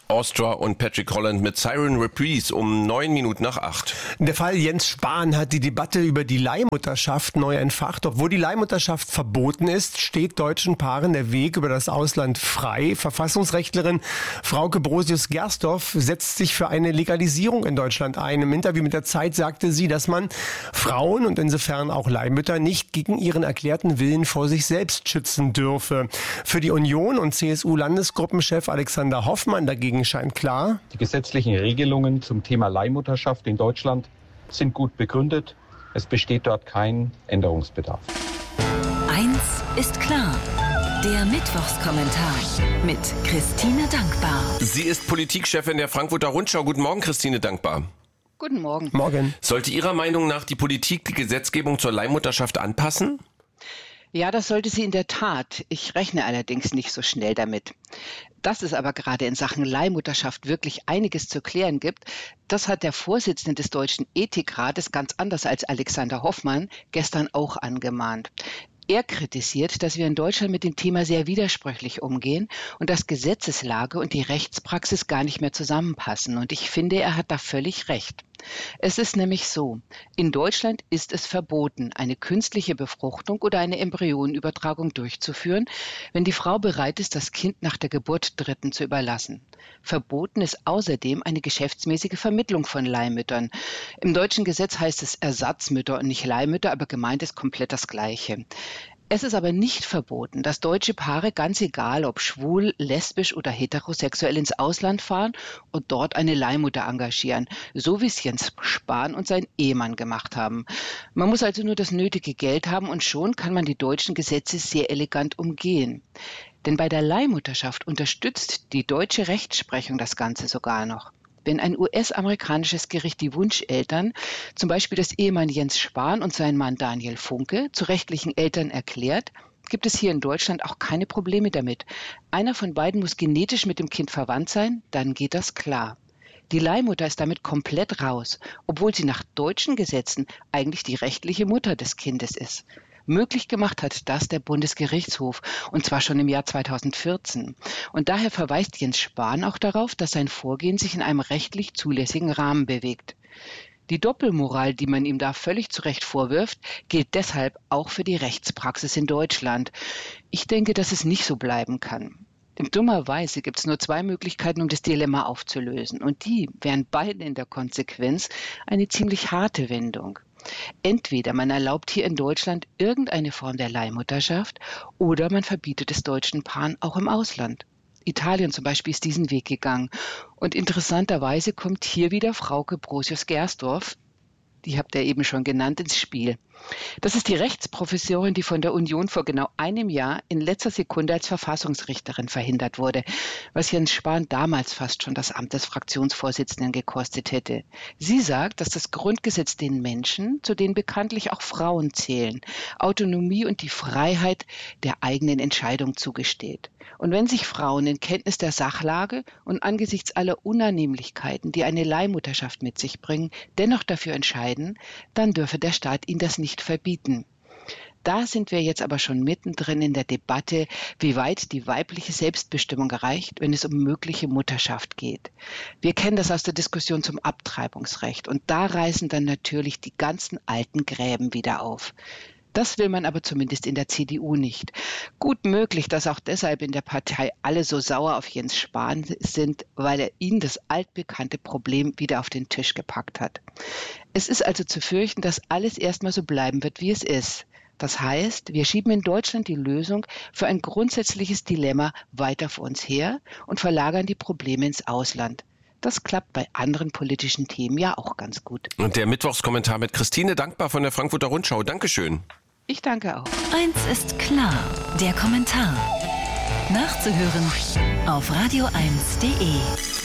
Austria und Patrick Holland mit Siren Reprise um 8:09. Der Fall Jens Spahn hat die Debatte über die Leihmutterschaft neu entfacht. Obwohl die Leihmutterschaft verboten ist, steht deutschen Paaren der Weg über das Ausland frei. Verfassungsrechtlerin Frauke Brosius-Gersdorf setzt sich für eine Legalisierung in Deutschland ein. Im Interview mit der Zeit sagte sie, dass man Frauen und insofern auch Leihmütter nicht gegen ihren erklärten Willen vor sich selbst schützen dürfe. Für die Union und CSU-Landesgruppenchef Alexander Hoffmann dagegen scheint klar: Die gesetzlichen Regelungen zum Thema Leihmutterschaft in Deutschland sind gut begründet. Es besteht dort kein Änderungsbedarf. Eins ist klar: Der Mittwochskommentar mit Christine Dankbar. Sie ist Politikchefin der Frankfurter Rundschau. Guten Morgen, Christine Dankbar. Guten Morgen. Morgen. Sollte Ihrer Meinung nach die Politik die Gesetzgebung zur Leihmutterschaft anpassen? Ja, das sollte sie in der Tat. Ich rechne allerdings nicht so schnell damit. Dass es aber gerade in Sachen Leihmutterschaft wirklich einiges zu klären gibt, das hat der Vorsitzende des Deutschen Ethikrates ganz anders als Alexander Hoffmann gestern auch angemahnt. Er kritisiert, dass wir in Deutschland mit dem Thema sehr widersprüchlich umgehen und dass Gesetzeslage und die Rechtspraxis gar nicht mehr zusammenpassen. Und ich finde, er hat da völlig recht. Es ist nämlich so: In Deutschland ist es verboten, eine künstliche Befruchtung oder eine Embryonenübertragung durchzuführen, wenn die Frau bereit ist, das Kind nach der Geburt Dritten zu überlassen. Verboten ist außerdem eine geschäftsmäßige Vermittlung von Leihmüttern. Im deutschen Gesetz heißt es Ersatzmütter und nicht Leihmütter, aber gemeint ist komplett das Gleiche. Es ist aber nicht verboten, dass deutsche Paare, ganz egal ob schwul, lesbisch oder heterosexuell, ins Ausland fahren und dort eine Leihmutter engagieren, so wie es Jens Spahn und sein Ehemann gemacht haben. Man muss also nur das nötige Geld haben und schon kann man die deutschen Gesetze sehr elegant umgehen. Denn bei der Leihmutterschaft unterstützt die deutsche Rechtsprechung das Ganze sogar noch. Wenn ein US-amerikanisches Gericht die Wunscheltern, zum Beispiel das Ehemann Jens Spahn und sein Mann Daniel Funke, zu rechtlichen Eltern erklärt, gibt es hier in Deutschland auch keine Probleme damit. Einer von beiden muss genetisch mit dem Kind verwandt sein, dann geht das klar. Die Leihmutter ist damit komplett raus, obwohl sie nach deutschen Gesetzen eigentlich die rechtliche Mutter des Kindes ist. Möglich gemacht hat das der Bundesgerichtshof, und zwar schon im Jahr 2014. Und daher verweist Jens Spahn auch darauf, dass sein Vorgehen sich in einem rechtlich zulässigen Rahmen bewegt. Die Doppelmoral, die man ihm da völlig zu Recht vorwirft, gilt deshalb auch für die Rechtspraxis in Deutschland. Ich denke, dass es nicht so bleiben kann. Denn dummerweise gibt es nur zwei Möglichkeiten, um das Dilemma aufzulösen. Und die wären beide in der Konsequenz eine ziemlich harte Wendung. Entweder man erlaubt hier in Deutschland irgendeine Form der Leihmutterschaft oder man verbietet es deutschen Paaren auch im Ausland. Italien zum Beispiel ist diesen Weg gegangen. Und interessanterweise kommt hier wieder Frauke Brosius-Gersdorf, die habt ihr eben schon genannt, ins Spiel. Das ist die Rechtsprofessorin, die von der Union vor genau einem Jahr in letzter Sekunde als Verfassungsrichterin verhindert wurde, was Jens Spahn damals fast schon das Amt des Fraktionsvorsitzenden gekostet hätte. Sie sagt, dass das Grundgesetz den Menschen, zu denen bekanntlich auch Frauen zählen, Autonomie und die Freiheit der eigenen Entscheidung zugesteht. Und wenn sich Frauen in Kenntnis der Sachlage und angesichts aller Unannehmlichkeiten, die eine Leihmutterschaft mit sich bringen, dennoch dafür entscheiden, dann dürfe der Staat ihnen das nicht verbieten. Da sind wir jetzt aber schon mittendrin in der Debatte, wie weit die weibliche Selbstbestimmung reicht, wenn es um mögliche Mutterschaft geht. Wir kennen das aus der Diskussion zum Abtreibungsrecht und da reißen dann natürlich die ganzen alten Gräben wieder auf. Das will man aber zumindest in der CDU nicht. Gut möglich, dass auch deshalb in der Partei alle so sauer auf Jens Spahn sind, weil er ihnen das altbekannte Problem wieder auf den Tisch gepackt hat. Es ist also zu fürchten, dass alles erstmal so bleiben wird, wie es ist. Das heißt, wir schieben in Deutschland die Lösung für ein grundsätzliches Dilemma weiter vor uns her und verlagern die Probleme ins Ausland. Das klappt bei anderen politischen Themen ja auch ganz gut. Und der Mittwochskommentar mit Christine Dankbar von der Frankfurter Rundschau. Dankeschön. Ich danke auch. Eins ist klar: Der Kommentar. Nachzuhören auf radio1.de.